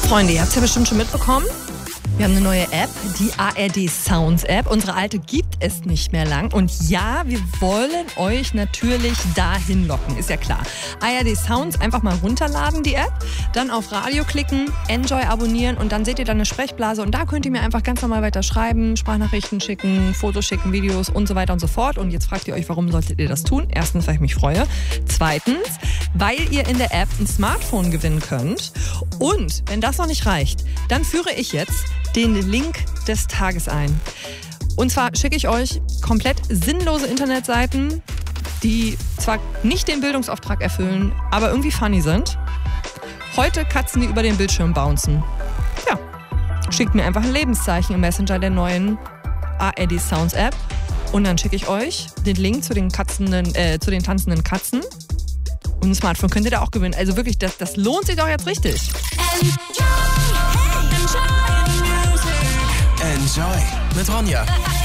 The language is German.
Freunde, ihr habt es ja bestimmt schon mitbekommen. Wir haben eine neue App, die ARD Sounds App. Unsere alte gibt es nicht mehr lang. Und ja, wir wollen euch natürlich dahin locken, ist ja klar. ARD Sounds einfach mal runterladen, die App. Dann auf Radio klicken, Enjoy abonnieren und dann seht ihr dann eine Sprechblase. Und da könnt ihr mir einfach ganz normal weiter schreiben, Sprachnachrichten schicken, Fotos schicken, Videos und so weiter und so fort. Und jetzt fragt ihr euch, warum solltet ihr das tun? Erstens, weil ich mich freue. Zweitens, weil ihr in der App ein Smartphone gewinnen könnt. Und wenn das noch nicht reicht, dann führe ich jetzt den Link des Tages ein. Und zwar schicke ich euch komplett sinnlose Internetseiten, die zwar nicht den Bildungsauftrag erfüllen, aber irgendwie funny sind. Heute Katzen, die über den Bildschirm bouncen. Ja, schickt mir einfach ein Lebenszeichen im Messenger der neuen ARD Sounds App und dann schicke ich euch den Link zu den tanzenden Katzen. Und ein Smartphone könnt ihr da auch gewinnen. Also wirklich, das lohnt sich doch jetzt richtig. Enjoy mit Ronja.